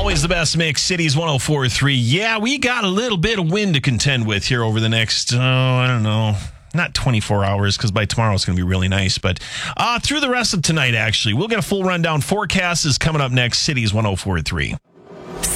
always the best mix, Cities 104.3. Yeah, we got a little bit of wind to contend with here over the next, I don't know, not 24 hours, because by tomorrow it's going to be really nice. But through the rest of tonight, actually, we'll get a full rundown. Forecast is coming up next, Cities 104.3.